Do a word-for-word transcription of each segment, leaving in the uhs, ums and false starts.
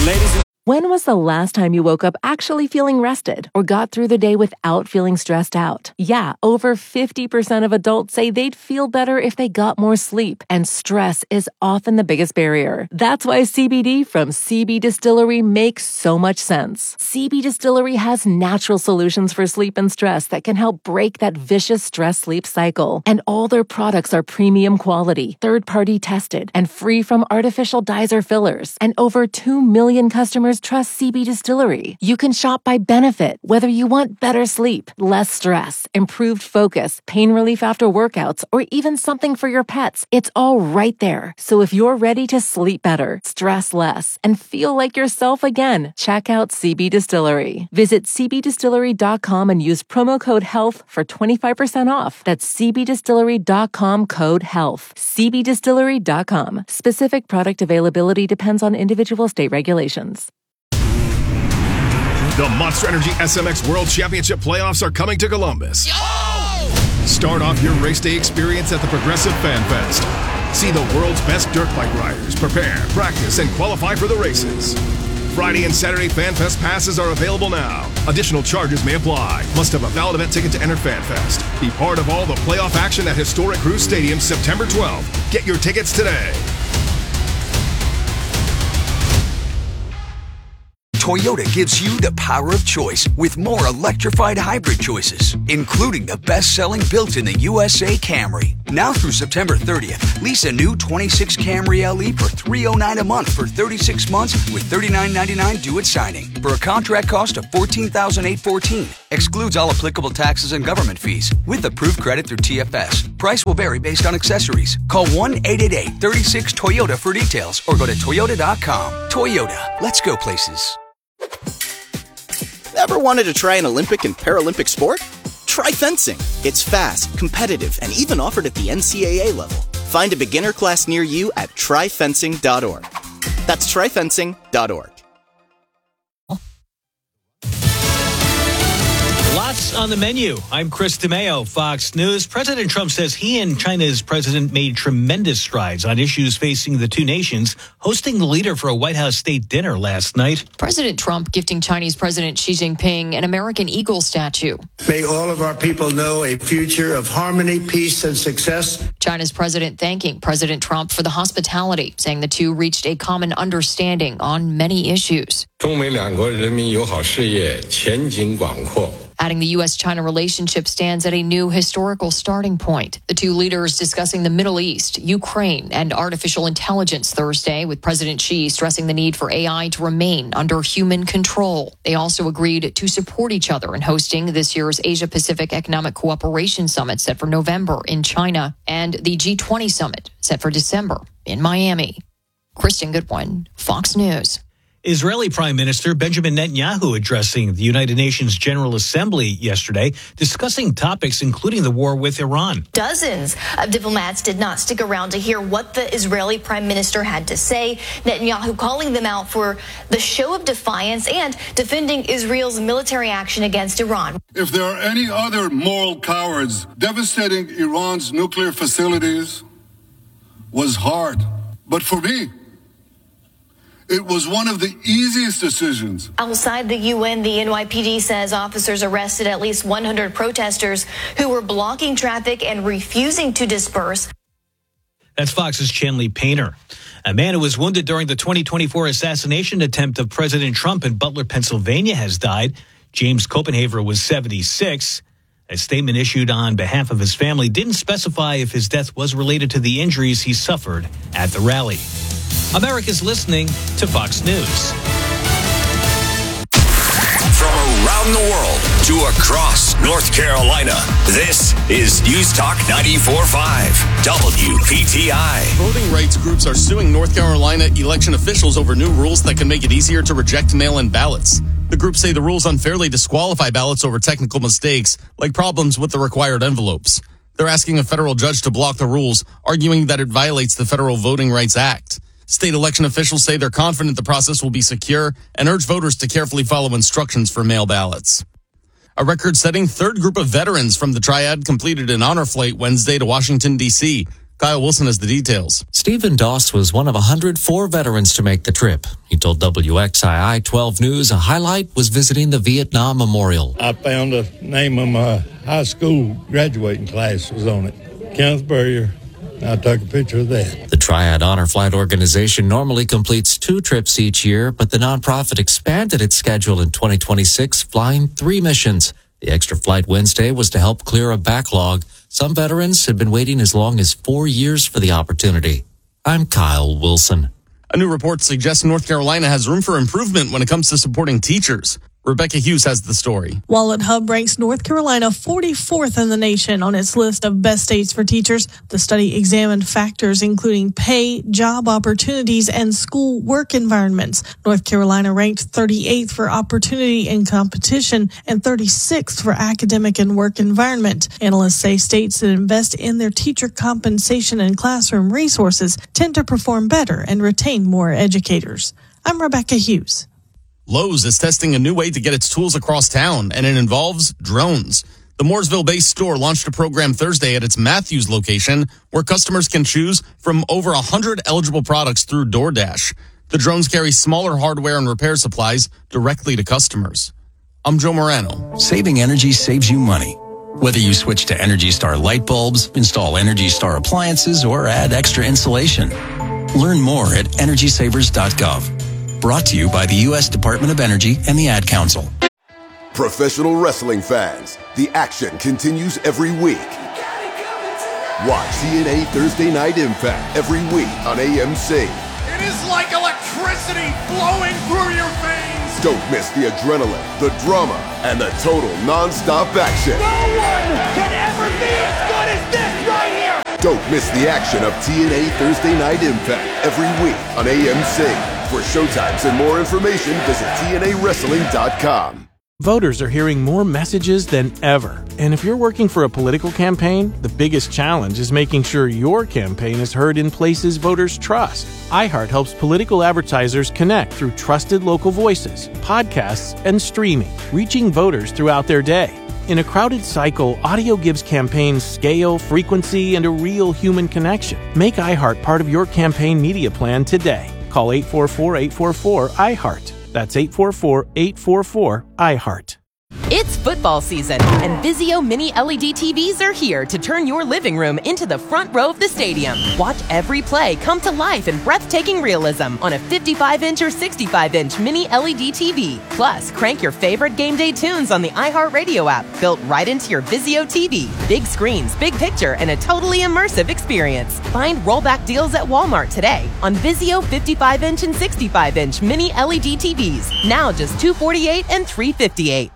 Ladies and When was the last time you woke up actually feeling rested or got through the day without feeling stressed out? Yeah, over fifty percent of adults say they'd feel better if they got more sleep, and stress is often the biggest barrier. That's why C B D from C B Distillery makes so much sense. C B Distillery has natural solutions for sleep and stress that can help break that vicious stress-sleep cycle. And all their products are premium quality, third-party tested, and free from artificial dyes or fillers. And over two million customers trust C B Distillery. You can shop by benefit, whether you want better sleep, less stress, improved focus, pain relief after workouts, or even something for your pets. It's all right there. So if you're ready to sleep better, stress less, and feel like yourself again, check out C B Distillery. Visit c b distillery dot com and use promo code HEALTH for twenty-five percent off. That's c b distillery dot com code HEALTH. c b distillery dot com. Specific product availability depends on individual state regulations. The Monster Energy S M X World Championship playoffs are coming to Columbus. Oh! Start off your race day experience at the Progressive Fan Fest. See the world's best dirt bike riders prepare, practice, and qualify for the races. Friday and Saturday Fan Fest passes are available now. Additional charges may apply. Must have a valid event ticket to enter Fan Fest. Be part of all the playoff action at historic Cruise Stadium September twelfth. Get your tickets today. Toyota gives you the power of choice with more electrified hybrid choices, including the best-selling built in the U S A Camry. Now through September thirtieth, lease a new twenty-six Camry L E for three hundred nine dollars a month for thirty-six months with thirty-nine ninety-nine due at signing for a contract cost of fourteen thousand eight hundred fourteen dollars. Excludes all applicable taxes and government fees with approved credit through T F S. Price will vary based on accessories. Call one eight eight eight, three six, Toyota for details or go to toyota dot com. Toyota, let's go places. Ever wanted to try an Olympic and Paralympic sport? Try fencing. It's fast, competitive, and even offered at the N C A A level. Find a beginner class near you at try fencing dot org. That's try fencing dot org. Lots on the menu. I'm Chris DeMeo, Fox News. President Trump says he and China's president made tremendous strides on issues facing the two nations, hosting the leader for a White House state dinner last night. President Trump gifting Chinese President Xi Jinping an American eagle statue. May all of our people know a future of harmony, peace, and success. China's president thanking President Trump for the hospitality, saying the two reached a common understanding on many issues. 中美两国人民友好事业前景广阔。 Adding the U S China relationship stands at a new historical starting point. The two leaders discussing the Middle East, Ukraine, and artificial intelligence Thursday, with President Xi stressing the need for A I to remain under human control. They also agreed to support each other in hosting this year's Asia-Pacific Economic Cooperation Summit set for November in China and the G twenty Summit set for December in Miami. Kristen Goodwin, Fox News. Israeli Prime Minister Benjamin Netanyahu addressing the United Nations General Assembly yesterday, discussing topics including the war with Iran. Dozens of diplomats did not stick around to hear what the Israeli Prime Minister had to say, Netanyahu calling them out for the show of defiance and defending Israel's military action against Iran. If there are any other moral cowards, devastating Iran's nuclear facilities was hard. But for me, it was one of the easiest decisions. Outside the U N, the N Y P D says officers arrested at least one hundred protesters who were blocking traffic and refusing to disperse. That's Fox's Chanley Painter. A man who was wounded during the twenty twenty-four assassination attempt of President Trump in Butler, Pennsylvania, has died. James Copenhaver was seventy-six. A statement issued on behalf of his family didn't specify if his death was related to the injuries he suffered at the rally. America's listening to Fox News. From around the world to across North Carolina, this is News Talk ninety-four point five, W P T I. Voting rights groups are suing North Carolina election officials over new rules that can make it easier to reject mail-in ballots. The groups say the rules unfairly disqualify ballots over technical mistakes, like problems with the required envelopes. They're asking a federal judge to block the rules, arguing that it violates the Federal Voting Rights Act. State election officials say they're confident the process will be secure and urge voters to carefully follow instructions for mail ballots. A record-setting third group of veterans from the Triad completed an honor flight Wednesday to Washington, D C Kyle Wilson has the details. Stephen Doss was one of one hundred four veterans to make the trip. He told W X I I twelve News a highlight was visiting the Vietnam Memorial. I found the name of my high school graduating class was on it. Kenneth Burrier. I took a picture of that. The Triad Honor Flight Organization normally completes two trips each year, but the nonprofit expanded its schedule in twenty twenty-six, flying three missions. The Extra Flight Wednesday was to help clear a backlog. Some veterans had been waiting as long as four years for the opportunity. I'm Kyle Wilson. A new report suggests North Carolina has room for improvement when it comes to supporting teachers. Rebecca Hughes has the story. Wallet Hub ranks North Carolina forty-fourth in the nation on its list of best states for teachers. The study examined factors including pay, job opportunities, and school work environments. North Carolina ranked thirty-eighth for opportunity and competition and thirty-sixth for academic and work environment. Analysts say states that invest in their teacher compensation and classroom resources tend to perform better and retain more educators. I'm Rebecca Hughes. Lowe's is testing a new way to get its tools across town, and it involves drones. The Mooresville-based store launched a program Thursday at its Matthews location where customers can choose from over one hundred eligible products through DoorDash. The drones carry smaller hardware and repair supplies directly to customers. I'm Joe Morano. Saving energy saves you money. Whether you switch to Energy Star light bulbs, install Energy Star appliances, or add extra insulation. Learn more at energy savers dot gov. Brought to you by the U S Department of Energy and the Ad Council. Professional wrestling fans, the action continues every week. Watch T N A Thursday Night Impact every week on A M C. It is like electricity flowing through your veins. Don't miss the adrenaline, the drama, and the total non-stop action. No one can ever be as good as this right here. Don't miss the action of T N A Thursday Night Impact every week on A M C. For showtimes and more information, visit T N A wrestling dot com. Voters are hearing more messages than ever. And if you're working for a political campaign, the biggest challenge is making sure your campaign is heard in places voters trust. iHeart helps political advertisers connect through trusted local voices, podcasts, and streaming, reaching voters throughout their day. In a crowded cycle, audio gives campaigns scale, frequency, and a real human connection. Make iHeart part of your campaign media plan today. Call eight four four, eight four four, I heart. That's eight four four, eight four four, I heart. It's football season, and Vizio Mini L E D T Vs are here to turn your living room into the front row of the stadium. Watch every play come to life in breathtaking realism on a fifty-five inch or sixty-five inch Mini L E D T V. Plus, crank your favorite game day tunes on the iHeartRadio app, built right into your Vizio T V. Big screens, big picture, and a totally immersive experience. Find rollback deals at Walmart today on Vizio fifty-five inch and sixty-five inch Mini L E D T Vs. Now just two hundred forty-eight dollars and three hundred fifty-eight dollars.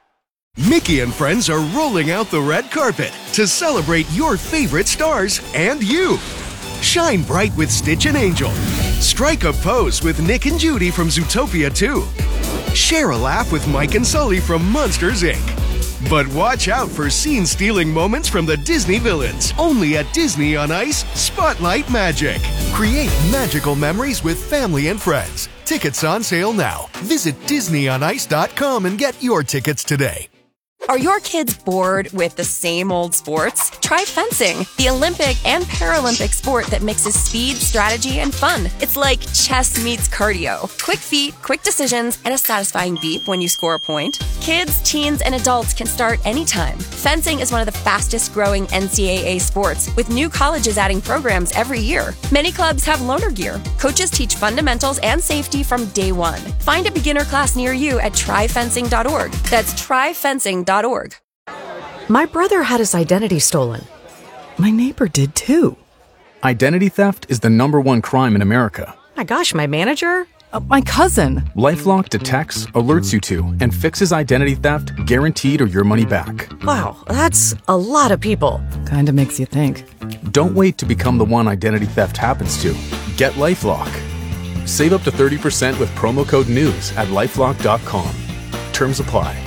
Mickey and friends are rolling out the red carpet to celebrate your favorite stars and you. Shine bright with Stitch and Angel. Strike a pose with Nick and Judy from Zootopia two. Share a laugh with Mike and Sully from Monsters, Incorporated. But watch out for scene-stealing moments from the Disney villains. Only at Disney on Ice, Spotlight Magic. Create magical memories with family and friends. Tickets on sale now. Visit disney on ice dot com and get your tickets today. Are your kids bored with the same old sports? Try fencing, the Olympic and Paralympic sport that mixes speed, strategy, and fun. It's like chess meets cardio. Quick feet, quick decisions, and a satisfying beep when you score a point. Kids, teens, and adults can start anytime. Fencing is one of the fastest growing N C double A sports, with new colleges adding programs every year. Many clubs have loaner gear. Coaches teach fundamentals and safety from day one. Find a beginner class near you at try fencing dot org. That's try fencing dot org. My brother had his identity stolen. My neighbor did too. Identity theft is the number one crime in America. My gosh, my manager? Uh, my cousin. LifeLock detects, alerts you to, and fixes identity theft guaranteed or your money back. Wow, that's a lot of people. Kinda makes you think. Don't wait to become the one identity theft happens to. Get LifeLock. Save up to thirty percent with promo code NEWS at lifelock dot com. Terms apply.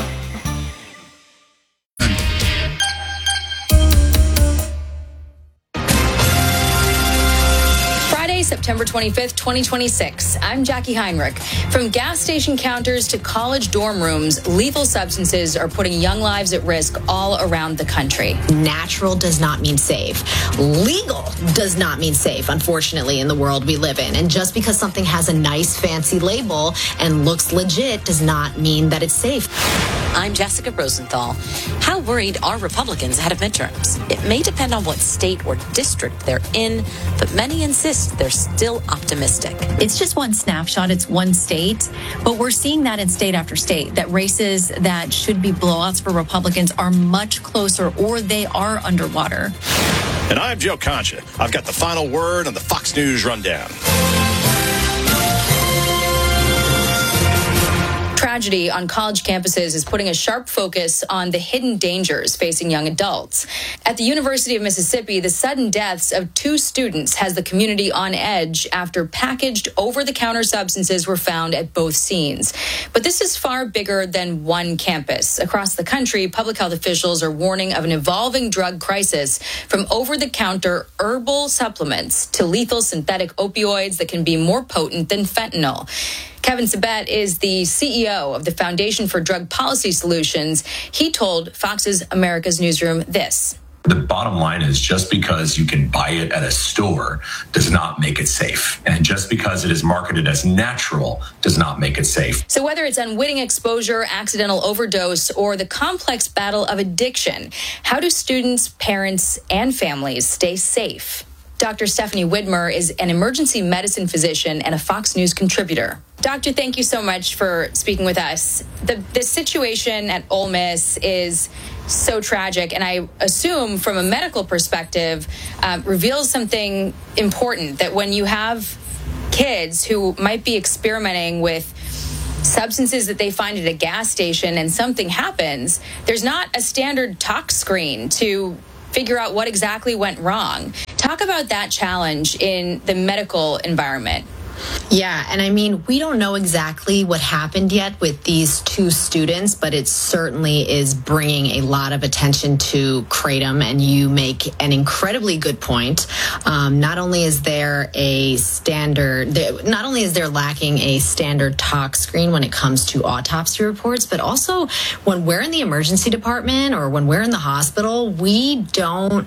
September September twenty-fifth, twenty twenty-six. I'm Jackie Heinrich. From gas station counters to college dorm rooms, lethal substances are putting young lives at risk all around the country. Natural does not mean safe. Legal does not mean safe, unfortunately, in the world we live in. And just because something has a nice, fancy label and looks legit does not mean that it's safe. I'm Jessica Rosenthal. How worried are Republicans ahead of midterms? It may depend on what state or district they're in, but many insist they're still optimistic. It's just one snapshot. It's one state. But we're seeing that in state after state, that races that should be blowouts for Republicans are much closer or they are underwater. And I'm Joe Concha. I've got the final word on the Fox News Rundown. Tragedy on college campuses is putting a sharp focus on the hidden dangers facing young adults. At the University of Mississippi, the sudden deaths of two students has the community on edge after packaged over-the-counter substances were found at both scenes. But this is far bigger than one campus. Across the country, public health officials are warning of an evolving drug crisis, from over-the-counter herbal supplements to lethal synthetic opioids that can be more potent than fentanyl. Kevin Sabet is the C E O of the Foundation for Drug Policy Solutions. He told Fox's America's Newsroom this. The bottom line is, just because you can buy it at a store does not make it safe. And just because it is marketed as natural does not make it safe. So whether it's unwitting exposure, accidental overdose, or the complex battle of addiction, how do students, parents, and families stay safe? Doctor Stephanie Widmer is an emergency medicine physician and a Fox News contributor. Doctor, thank you so much for speaking with us. The, the situation at Ole Miss is so tragic, and I assume from a medical perspective, uh, reveals something important, that when you have kids who might be experimenting with substances that they find at a gas station and something happens, there's not a standard tox screen to figure out what exactly went wrong. Talk about that challenge in the medical environment. Yeah, and I mean, we don't know exactly what happened yet with these two students, but it certainly is bringing a lot of attention to kratom, and you make an incredibly good point. Um, not only is there a standard, not only is there lacking a standard tox screen when it comes to autopsy reports, but also when we're in the emergency department or when we're in the hospital, we don't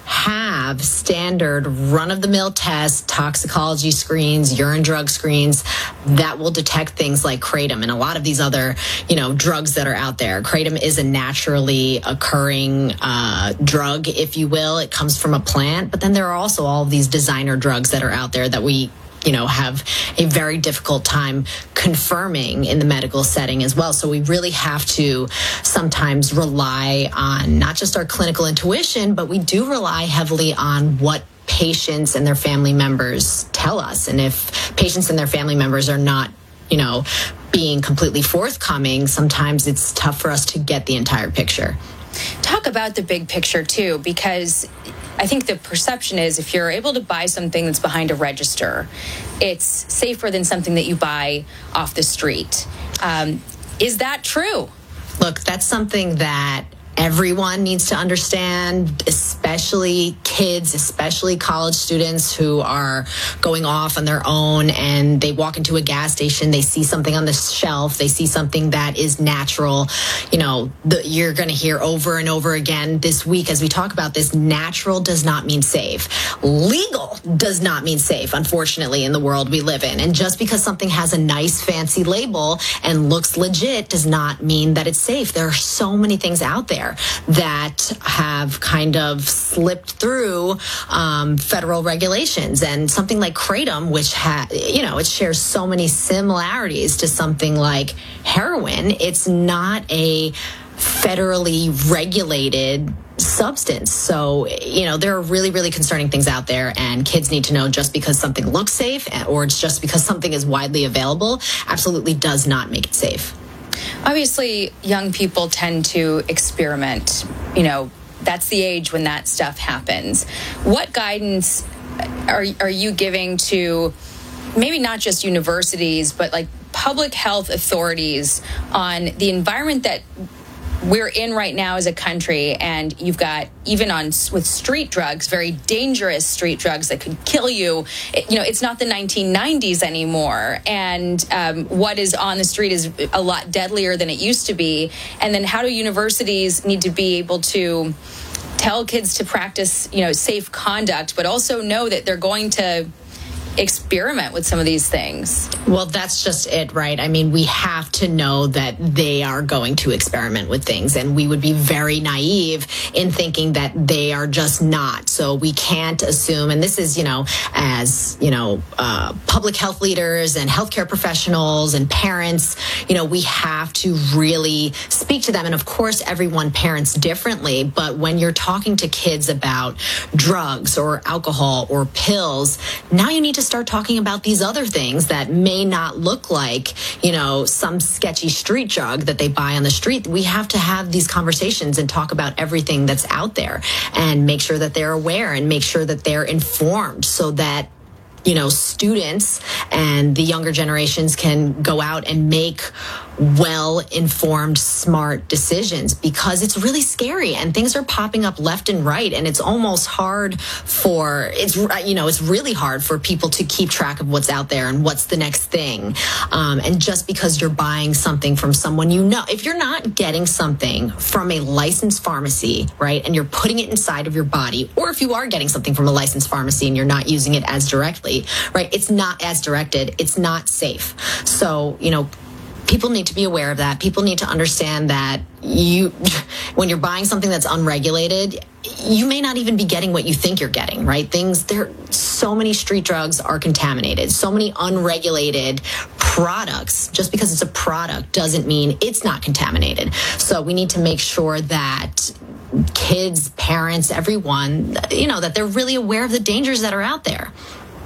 have standard run-of-the-mill tests, toxicology screens, urine drug screens that will detect things like kratom and a lot of these other, you know, drugs that are out there. Kratom is a naturally occurring uh, drug, if you will. It comes from a plant, but then there are also all of these designer drugs that are out there that we you know, have a very difficult time confirming in the medical setting as well. So we really have to sometimes rely on not just our clinical intuition, but we do rely heavily on what patients and their family members tell us. And if patients and their family members are not, you know, being completely forthcoming, sometimes it's tough for us to get the entire picture. Talk about the big picture, too, because I think the perception is if you're able to buy something that's behind a register, it's safer than something that you buy off the street. Um, is that true? Look, that's something that everyone needs to understand, especially kids, especially college students who are going off on their own, and they walk into a gas station, they see something on the shelf, they see something that is natural. You know, the, you're going to hear over and over again this week as we talk about this, natural does not mean safe. Legal does not mean safe, unfortunately, in the world we live in. And just because something has a nice, fancy label and looks legit does not mean that it's safe. There are so many things out there that have kind of slipped through um, federal regulations, and something like kratom, which ha- you know, it shares so many similarities to something like heroin. It's not a federally regulated substance. So, you know, there are really, really concerning things out there, and kids need to know just because something looks safe or it's just because something is widely available absolutely does not make it safe. Obviously, young people tend to experiment. You know, that's the age when that stuff happens. What guidance are are you giving to maybe not just universities, but like public health authorities on the environment that we're in right now as a country, and you've got, even on with street drugs, very dangerous street drugs that could kill you. It, you know, it's not the nineteen nineties anymore, and um, what is on the street is a lot deadlier than it used to be. And then how do universities need to be able to tell kids to practice, you know, safe conduct, but also know that they're going to experiment with some of these things? Well, that's just it, right? I mean, we have to know that they are going to experiment with things, and we would be very naive in thinking that they are just not. So we can't assume, and this is, you know, as, you know, uh, public health leaders and healthcare professionals and parents, you know, we have to really speak to them. And of course, everyone parents differently, but when you're talking to kids about drugs or alcohol or pills, now you need to start talking about these other things that may not look like, you know, some sketchy street drug that they buy on the street. We have to have these conversations and talk about everything that's out there and make sure that they're aware and make sure that they're informed so that, you know, students and the younger generations can go out and make well-informed, smart decisions, because it's really scary and things are popping up left and right. And it's almost hard for, it's, you know, it's really hard for people to keep track of what's out there and what's the next thing. Um, and just because you're buying something from someone, you know, if you're not getting something from a licensed pharmacy, right, and you're putting it inside of your body, or if you are getting something from a licensed pharmacy and you're not using it as directly, right, it's not as directed, it's not safe. So, you know, people need to be aware of that. People need to understand that you, when you're buying something that's unregulated, you may not even be getting what you think you're getting, right? Things, there, so many street drugs are contaminated. So many unregulated products. Just because it's a product doesn't mean it's not contaminated. So we need to make sure that kids, parents, everyone, you know, that they're really aware of the dangers that are out there.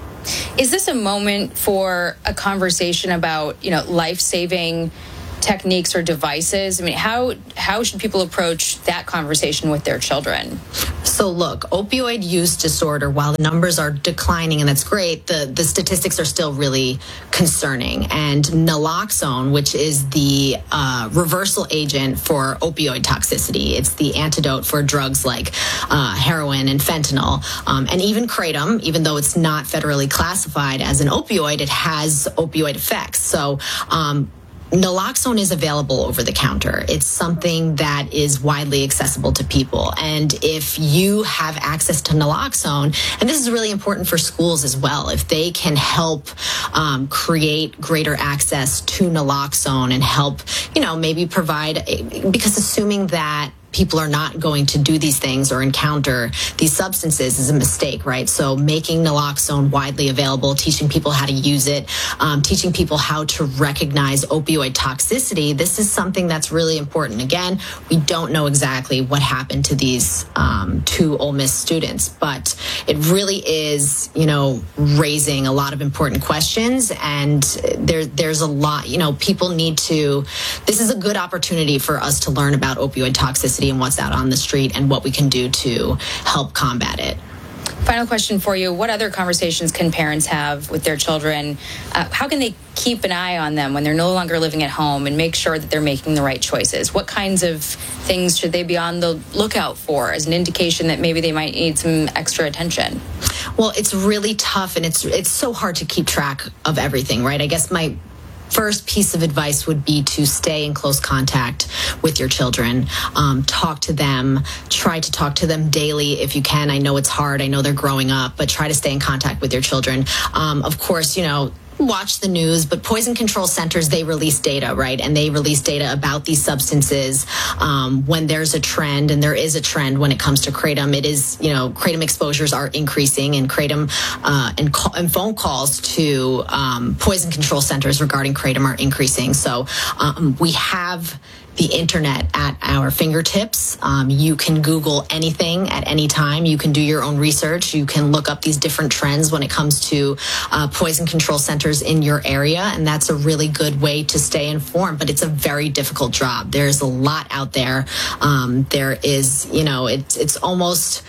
Is this a moment for a conversation about, you know, life-saving techniques or devices? I mean, how how should people approach that conversation with their children? So look, opioid use disorder, while the numbers are declining, and that's great, the, the statistics are still really concerning. And naloxone, which is the uh, reversal agent for opioid toxicity, it's the antidote for drugs like uh, heroin and fentanyl, um, and even kratom, even though it's not federally classified as an opioid, it has opioid effects. So um, naloxone is available over the counter. It's something that is widely accessible to people. And if you have access to naloxone, and this is really important for schools as well, if they can help um, create greater access to naloxone and help, you know, maybe provide, a, because assuming that people are not going to do these things or encounter these substances is a mistake, right? So making naloxone widely available, teaching people how to use it, um, teaching people how to recognize opioid toxicity, this is something that's really important. Again, we don't know exactly what happened to these um, two Ole Miss students, but it really is, you know, raising a lot of important questions. And there, there's a lot, you know, people need to, this is a good opportunity for us to learn about opioid toxicity and what's out on the street and what we can do to help combat it. Final question for you. What other conversations can parents have with their children? Uh, how can they keep an eye on them when they're no longer living at home and make sure that they're making the right choices? What kinds of things should they be on the lookout for as an indication that maybe they might need some extra attention? Well, it's really tough, and it's it's so hard to keep track of everything, right? I guess my first piece of advice would be to stay in close contact with your children. Um, talk to them. Try to talk to them daily if you can. I know it's hard. I know they're growing up, but try to stay in contact with your children. Um, of course, you know, watch the news, but poison control centers, they release data, right? And they release data about these substances um, when there's a trend, and there is a trend when it comes to kratom. It is, you know, kratom exposures are increasing, and kratom uh, and, call, and phone calls to um, poison control centers regarding kratom are increasing. So um, we have the internet at our fingertips. Um, you can Google anything at any time. You can do your own research. You can look up these different trends when it comes to uh, poison control centers in your area, and that's a really good way to stay informed. But it's a very difficult job. There's a lot out there. Um, there is, you know, it's it's almost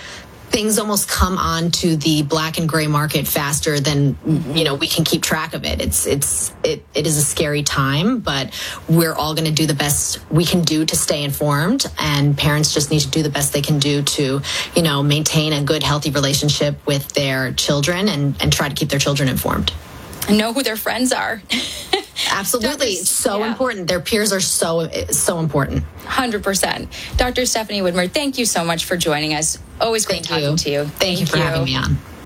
things almost come on to the black and gray market faster than, you know, we can keep track of it. It's, it's, it, it is a scary time, but we're all going to do the best we can do to stay informed, and parents just need to do the best they can do to, you know, maintain a good, healthy relationship with their children and, and try to keep their children informed. Know who their friends are. Absolutely. It's so yeah. important. Their peers are so, so important. one hundred percent. Doctor Stephanie Widmer, thank you so much for joining us. Always great thank talking you. to you. Thank, thank you for you. having me on.